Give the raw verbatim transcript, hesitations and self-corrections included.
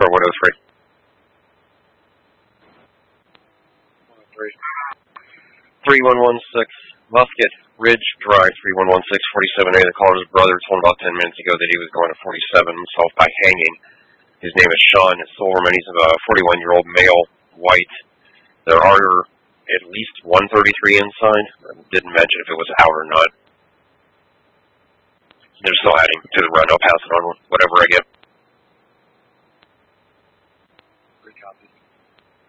car one oh three. three one one six, Musket Ridge Drive, three one one six, forty-seven A. The caller's brother told about ten minutes ago that he was going to forty-seven himself by hanging. His name is Sean Silverman. He's a forty-one-year-old male, white. There are at least one thirty-three inside. I didn't mention if it was out or not. They're still adding to the run. I'll pass it on whatever I get.